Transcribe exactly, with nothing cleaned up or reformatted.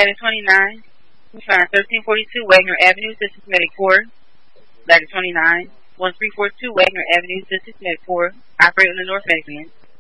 Wagon twenty-nine. We find thirteen forty-two Wagner Avenue, District Medic four. Wagon twenty-nine. one three four two Wagner Avenue, District Medic four. Operate on the North Medic Band.